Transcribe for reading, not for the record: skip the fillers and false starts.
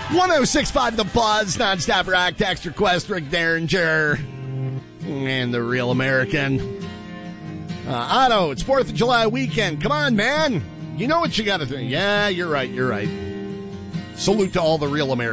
1065 The Buzz, nonstop rock, text request, Rick Derringer, and the Real American. Otto, it's 4th of July weekend. Come on, man. You know what you got to do. Yeah, you're right. Salute to all the Real Americans.